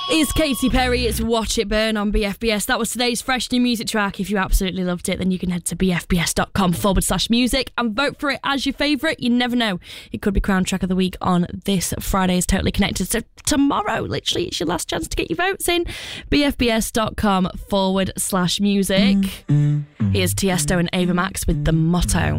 It's Katy Perry, it's Watch It Burn on BFBS. That was today's fresh new music track. If you absolutely loved it, then you can head to bfbs.com/music and vote for it as your favourite. You never know, it could be crown track of the week on this Friday's Totally Connected. So tomorrow, literally, it's your last chance to get your votes in. bfbs.com/music. Here's Tiesto and Ava Max with The Motto.